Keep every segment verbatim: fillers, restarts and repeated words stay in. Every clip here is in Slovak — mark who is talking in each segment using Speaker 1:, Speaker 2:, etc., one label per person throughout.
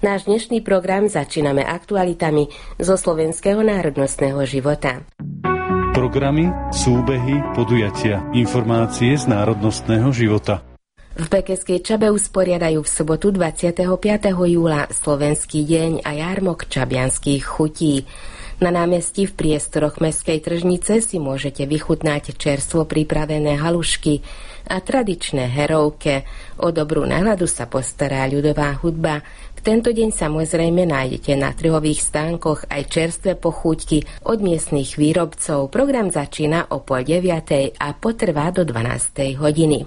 Speaker 1: Náš dnešný program začíname aktualitami zo slovenského národnostného života.
Speaker 2: Programy, súbehy, podujatia, informácie z národnostného života.
Speaker 1: V Bekeskej Čabe usporiadajú v sobotu dvadsiateho piateho júla Slovenský deň a jarmok čabianských chutí. Na námestí v priestoroch Mestskej tržnice si môžete vychutnať čerstvo pripravené halušky a tradičné herovke. O dobrú náladu sa postará ľudová hudba. V tento deň samozrejme nájdete na trhových stánkoch aj čerstvé pochúťky od miestnych výrobcov. Program začína o pol deviatej a potrvá do dvanástej hodiny.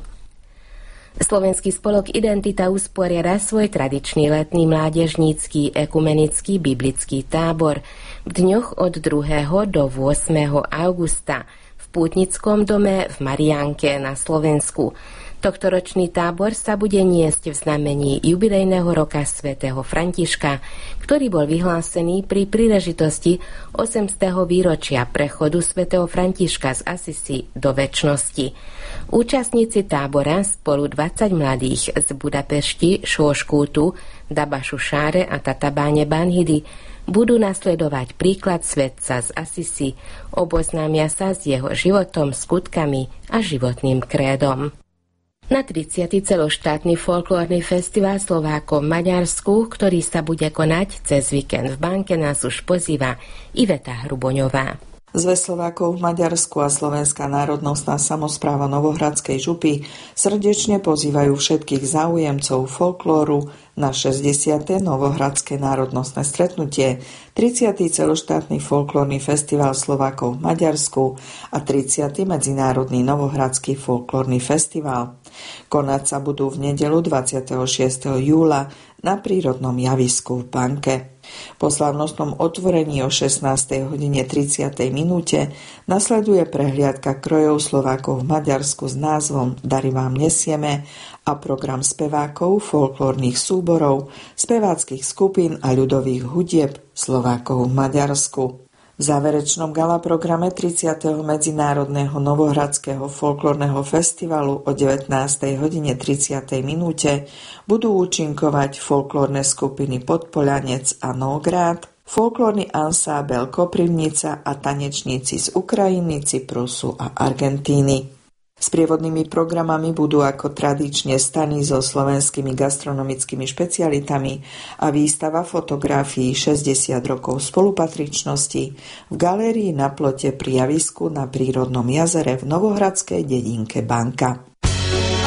Speaker 1: Slovenský spolok Identita usporiada svoj tradičný letný mládežnícky ekumenický biblický tábor v dňoch od druhého do ôsmeho augusta v Pútnickom dome v Mariánke na Slovensku. Tohtoročný tábor sa bude niesť v znamení jubilejného roka svätého Františka, ktorý bol vyhlásený pri príležitosti osemstého výročia prechodu svätého Františka z Asisi do večnosti. Účastníci tábora spolu dvadsať mladých z Budapešti, Šoškútu, Dabašu-Šáre a Tatabáne Banhidy budú nasledovať príklad svätca z Asisi, oboznámia sa s jeho životom, skutkami a životným krédom. Na tridsiaty celoštátny folklórny festival Slovákov v Maďarsku, ktorý sa bude konať cez víkend v Banke, nás už pozýva Iveta Hruboňová.
Speaker 3: Zväz Slovákov v Maďarsku a Slovenská národnostná samospráva Novohradskej župy srdečne pozývajú všetkých záujemcov folklóru na šesťdesiate Novohradské národnostné stretnutie, tridsiaty celoštátny folklórny festival Slovákov v Maďarsku a tridsiaty Medzinárodný Novohradský folklórny festival. Konať sa budú v nedeľu dvadsiateho šiesteho júla na prírodnom javisku v Banke. Po slávnostnom otvorení o šestnástej hodine tridsiatej minúte nasleduje prehliadka krojov Slovákov v Maďarsku s názvom Dary vám nesieme a program spevákov, folklórnych súborov, speváckych skupín a ľudových hudieb Slovákov v Maďarsku. V záverečnom gala programe tridsiateho Medzinárodného Novohradského folklórneho festivalu o devätnástej hodine tridsiatej minúte budú účinkovať folklórne skupiny Podpoľanec a Nógrad, folklórny ansábel Koprivnica a tanečníci z Ukrajiny, Cyprusu a Argentíny. Sprievodnými programami budú ako tradične stany so slovenskými gastronomickými špecialitami a výstava fotografií šesťdesiat rokov spolupatričnosti v galérii na plote pri javisku na prírodnom jazere v novohradskej dedinke Banka.